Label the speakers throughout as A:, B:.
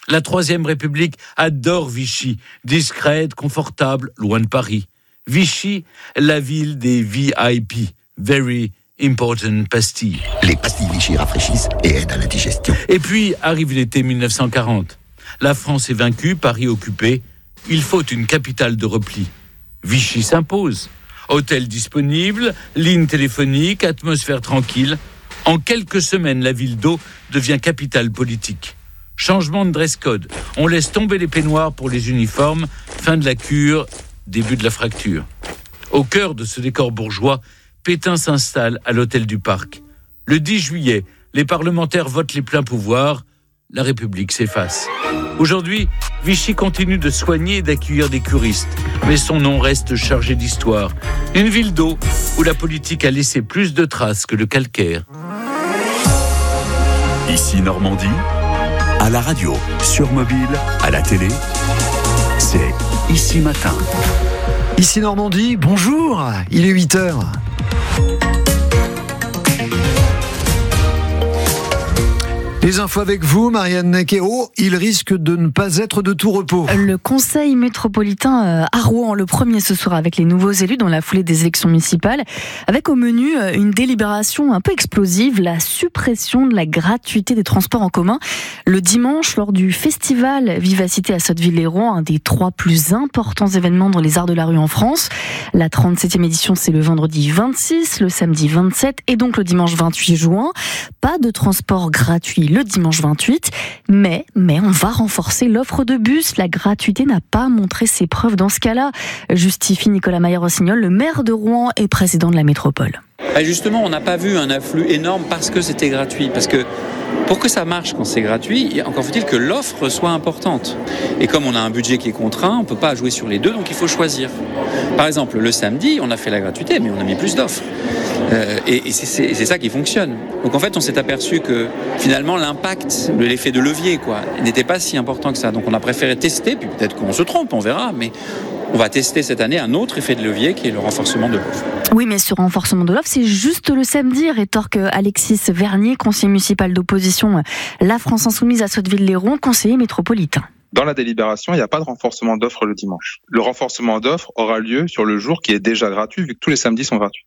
A: La Troisième République adore Vichy, discrète, confortable, loin de Paris. Vichy, la ville des VIP, Very Important Pastilles.
B: Les pastilles Vichy rafraîchissent et aident à la digestion.
A: Et puis arrive l'été 1940. La France est vaincue, Paris occupé. Il faut une capitale de repli. Vichy s'impose. Hôtel disponible, ligne téléphonique, atmosphère tranquille. En quelques semaines, la ville d'Eau devient capitale politique. Changement de dress code. On laisse tomber les peignoirs pour les uniformes. Fin de la cure, début de la fracture. Au cœur de ce décor bourgeois, Pétain s'installe à l'hôtel du Parc. Le 10 juillet, les parlementaires votent les pleins pouvoirs. La République s'efface. Aujourd'hui, Vichy continue de soigner et d'accueillir des curistes. Mais son nom reste chargé d'histoire. Une ville d'eau où la politique a laissé plus de traces que le calcaire.
C: Ici Normandie, à la radio, sur mobile, à la télé, c'est Ici Matin.
D: Ici Normandie, bonjour, il est 8h. Les infos avec vous, Marianne Naquet. Oh, il risque de ne pas être de tout repos.
E: Le conseil métropolitain à Rouen, le premier ce soir avec les nouveaux élus dans la foulée des élections municipales, avec au menu une délibération un peu explosive, la suppression de la gratuité des transports en commun. Le dimanche, lors du festival Vivacité à Sotteville-lès-Rouen, un des 3 plus importants événements dans les arts de la rue en France. La 37e édition, c'est le vendredi 26, le samedi 27 et donc le dimanche 28 juin. Pas de transport gratuit le dimanche 28, mais on va renforcer l'offre de bus. La gratuité n'a pas montré ses preuves dans ce cas-là, justifie Nicolas Maillard-Rossignol, le maire de Rouen et président de la métropole.
F: Justement, on n'a pas vu un afflux énorme parce que c'était gratuit. Parce que pour que ça marche quand c'est gratuit, encore faut-il que l'offre soit importante. Et comme on a un budget qui est contraint, on ne peut pas jouer sur les deux, donc il faut choisir. Par exemple, le samedi, on a fait la gratuité, mais on a mis plus d'offres. Et c'est ça qui fonctionne. Donc en fait, on s'est aperçu que finalement, l'impact, l'effet de levier, n'était pas si important que ça. Donc on a préféré tester, puis peut-être qu'on se trompe, on verra, mais on va tester cette année un autre effet de levier qui est le renforcement de l'offre.
E: Oui, mais ce renforcement de l'offre, c'est juste le samedi, rétorque Alexis Vernier, conseiller municipal d'opposition La France Insoumise à Sotteville-lès-Rouen, conseiller métropolitain.
G: Dans la délibération, il n'y a pas de renforcement d'offres le dimanche. Le renforcement d'offres aura lieu sur le jour qui est déjà gratuit, vu que tous les samedis sont gratuits.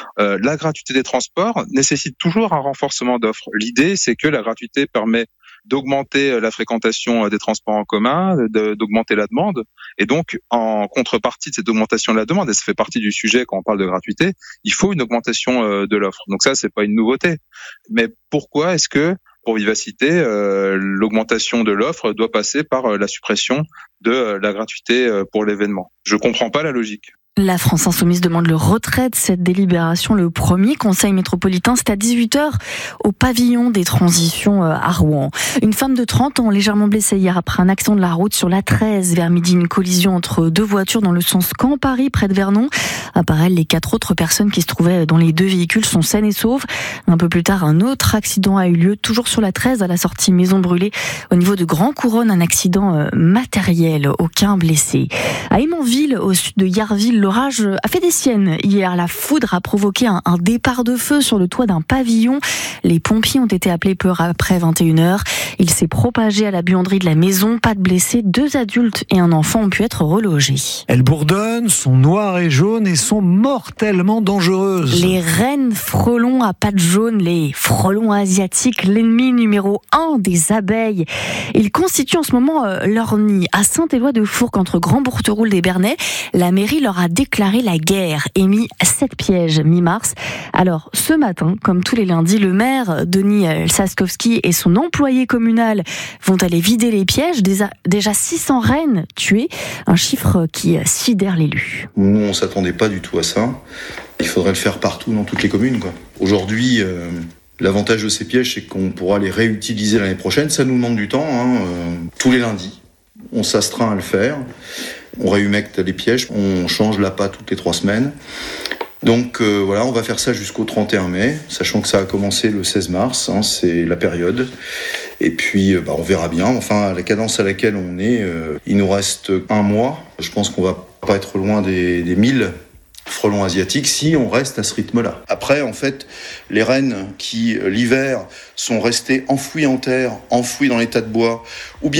G: La gratuité des transports nécessite toujours un renforcement d'offres. L'idée, c'est que la gratuité permet d'augmenter la fréquentation des transports en commun, d'augmenter la demande. Et donc, en contrepartie de cette augmentation de la demande, et ça fait partie du sujet quand on parle de gratuité, il faut une augmentation de l'offre. Donc ça, c'est pas une nouveauté. Mais pourquoi est-ce que pour Vivacité, l'augmentation de l'offre doit passer par la suppression de la gratuité pour l'événement? Je comprends pas la logique.
E: La France Insoumise demande le retrait de cette délibération. Le premier conseil métropolitain, c'est à 18h au pavillon des transitions à Rouen. Une femme de 30 ans légèrement blessée hier après un accident de la route sur l'A13 vers midi. Une collision entre 2 voitures dans le sens Caen-Paris près de Vernon. À part elle, les 4 autres personnes qui se trouvaient dans les 2 véhicules sont saines et sauves. Un peu plus tard, un autre accident a eu lieu toujours sur l'A13 à la sortie Maison Brûlée au niveau de Grand Couronne. Un accident matériel, aucun blessé. À Aymanville, au sud de Yarville, l'orage a fait des siennes. Hier, la foudre a provoqué un départ de feu sur le toit d'un pavillon. Les pompiers ont été appelés peu après 21h. Il s'est propagé à la buanderie de la maison. Pas de blessés. 2 adultes et un enfant ont pu être relogés.
D: Elles bourdonnent, sont noires et jaunes et sont mortellement dangereuses.
E: Les reines frelons à pattes jaunes, les frelons asiatiques, l'ennemi numéro 1 des abeilles. Ils constituent en ce moment leur nid à Saint-Éloi-de-Fourques entre Grand-Bourteroule et Bernay. La mairie leur a déclaré la guerre et mis 7 pièges mi-mars. Alors, ce matin, comme tous les lundis, le maire Denis Saskowski et son employé communal vont aller vider les pièges. Déjà 600 rennes tuées, un chiffre qui sidère l'élu.
H: Nous, on ne s'attendait pas du tout à ça. Il faudrait le faire partout, dans toutes les communes, Aujourd'hui, l'avantage de ces pièges, c'est qu'on pourra les réutiliser l'année prochaine. Ça nous demande du temps, tous les lundis. On s'astreint à le faire. On réhumecte les pièges, on change l'appât toutes les 3 semaines. Donc on va faire ça jusqu'au 31 mai, sachant que ça a commencé le 16 mars, c'est la période. Et puis on verra bien, à la cadence à laquelle on est, il nous reste 1 mois. Je pense qu'on va pas être loin des 1000 frelons asiatiques si on reste à ce rythme-là. Après, les rennes qui, l'hiver, sont restées enfouies en terre, enfouies dans les tas de bois, ou bien